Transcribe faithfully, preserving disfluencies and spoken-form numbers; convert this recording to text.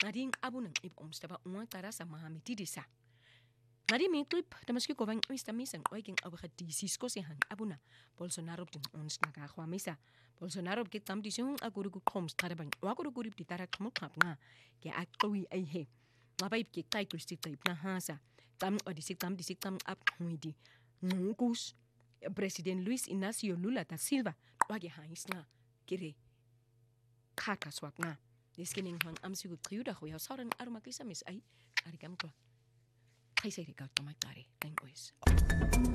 Ngading abu nang ip omstaba unga tara sa Mohammed Didisa. Ngadi mitlip tamaski kovang uista misang oiking awaga D C skosi hang abuna Bolsonaro din ons nakakwa misa Bolsonaro kitam disung agurugu koms tarabang wagurugu di tarak mukap nga ke akwi ai he ngapaip ki tai kristi taip na hasa tam odisik tam disik tam ap huidi ngukus President Luis Inacio Lula da Silva wagi hais nga kire kaka swap nga Diskining hang amsigu triuda khoya sauran arumakisa mis ai arigam ko Kaisay ikaw tumatari. Thank you.